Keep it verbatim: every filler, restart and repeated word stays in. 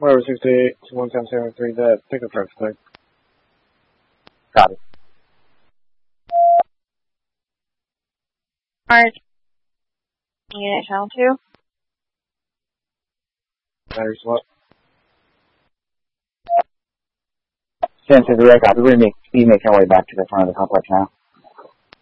Whatever, sixty-eight, two one seven seven three, that pickup truck's clear. Copy. Alright. Unit channel two. Battery swap. Ten to the copy. We're going to be making our way back to the front of the complex now.